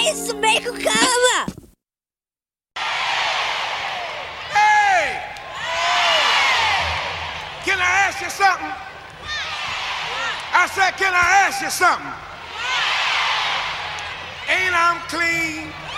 isso, vem com calma! Hey! Can I ask you something? I said, can I ask you something? Ain't I'm clean?